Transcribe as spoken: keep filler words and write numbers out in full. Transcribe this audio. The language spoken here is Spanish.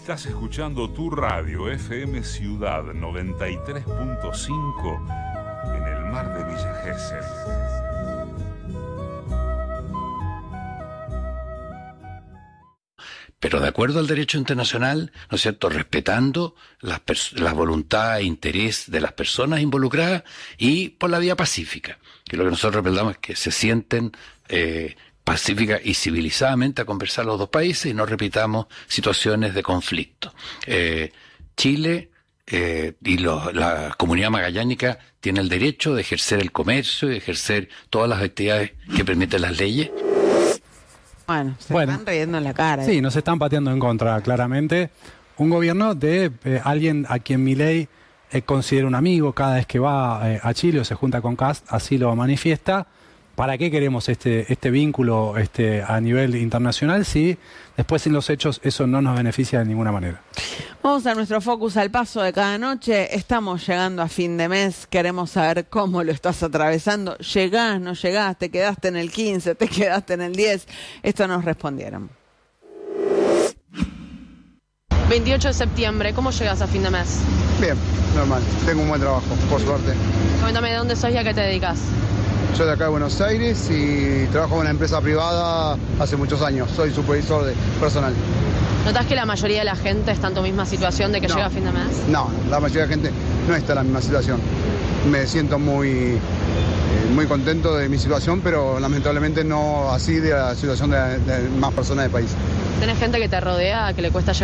Estás escuchando tu radio F M Ciudad noventa y tres punto cinco en el mar de Villa Gesell. Pero de acuerdo al derecho internacional, ¿no es cierto?, respetando la, la voluntad e interés de las personas involucradas y por la vía pacífica. Que lo que nosotros respetamos es que se sienten eh, pacífica y civilizadamente a conversar los dos países y no repitamos situaciones de conflicto. Eh, Chile eh, y lo, la comunidad magallánica tiene el derecho de ejercer el comercio y de ejercer todas las actividades que permiten las leyes. Bueno, se bueno, están riendo en la cara. Sí, nos están pateando en contra, claramente. Un gobierno de eh, alguien a quien Milei eh, considera un amigo cada vez que va eh, a Chile o se junta con Kast, así lo manifiesta. ¿Para qué queremos este este vínculo este a nivel internacional si después en los hechos eso no nos beneficia de ninguna manera? Vamos a nuestro focus al paso de cada noche. Estamos llegando a fin de mes. Queremos saber cómo lo estás atravesando. ¿Llegás, no llegás? ¿Te quedaste en el quince? ¿Te quedaste en el diez? Esto nos respondieron. veintiocho de septiembre, ¿cómo llegas a fin de mes? Bien, normal. Tengo un buen trabajo, por suerte. Coméntame de dónde sos y a qué te dedicas. Soy de acá de Buenos Aires y trabajo en una empresa privada hace muchos años. Soy supervisor de personal. ¿Notás que la mayoría de la gente está en tu misma situación de que No. llega a fin de mes? No, la mayoría de la gente no está en la misma situación. Me siento muy, eh, muy contento de mi situación, pero lamentablemente no así de la situación de, de más personas del país. ¿Tenés gente que te rodea, que le cuesta llegar